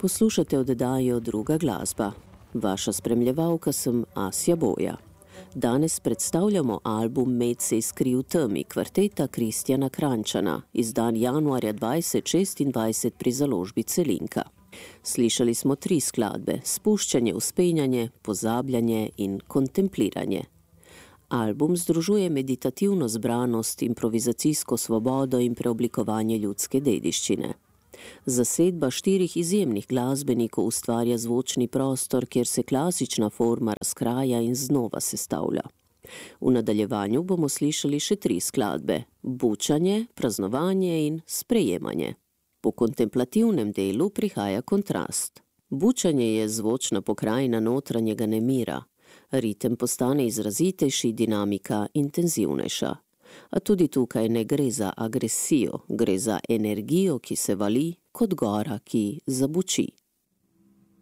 Poslušate oddajo Druga glasba. Vaša spremljevalka sem Asja Boja. Danes predstavljamo album Med se iskri v temi kvarteta Kristjana Kranjčana, izdan januarja 2026 pri založbi Celinka. Slišali smo 3 skladbe: Spuščanje, vzpenjanje, pozabljanje in kontempliranje. Album združuje meditativno zbranost, improvizacijsko svobodo in preoblikovanje ljudske dediščine. Zasedba 4 izjemnih glasbenikov ustvarja zvočni prostor, kjer se klasična forma razkraja in znova sestavlja. V nadaljevanju bomo slišali še 3 skladbe: Bučanje, praznovanje in sprejemanje. Po kontemplativnem delu prihaja kontrast. Bučanje je zvočna pokrajina notranjega nemira. Ritem postane izrazitejši, dinamika intenzivnejša. A tudi tukaj ne gre za agresijo, gre za energijo, ki se vali kot gora, ki zabuči.